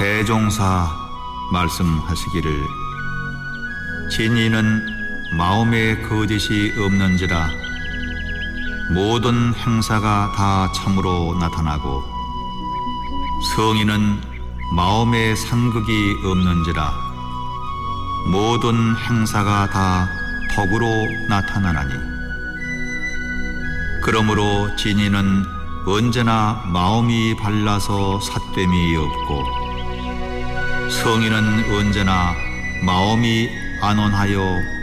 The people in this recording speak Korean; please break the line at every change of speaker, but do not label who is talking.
대종사 말씀하시기를 진리는 마음에 거짓이 없는지라 모든 행사가 다 참으로 나타나고 성인은 마음에 상극이 없는지라 모든 행사가 다 덕으로 나타나나니 그러므로 진리는 언제나 마음이 발라서 삿됨이 없고 성인은 언제나 마음이 안온하여